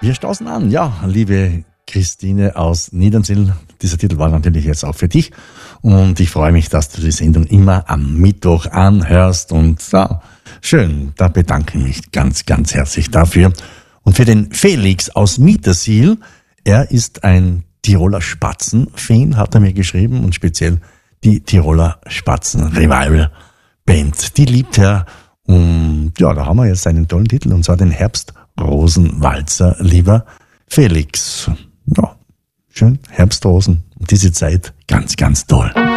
Wir stoßen an, ja, liebe Christine aus Niedernsill. Dieser Titel war natürlich jetzt auch für dich. Und ich freue mich, dass du die Sendung immer am Mittwoch anhörst. Und ja, schön, da bedanke ich mich ganz, ganz herzlich dafür. Und für den Felix aus Mietersiel, er ist ein Tiroler Spatzen-Fan, hat er mir geschrieben. Und speziell die Tiroler Spatzen-Revival-Band. Die liebt er. Und ja, da haben wir jetzt einen tollen Titel. Und zwar den Herbstrosenwalzer, lieber Felix. Ja, schön, Herbstrosen. Und diese Zeit ganz, ganz toll.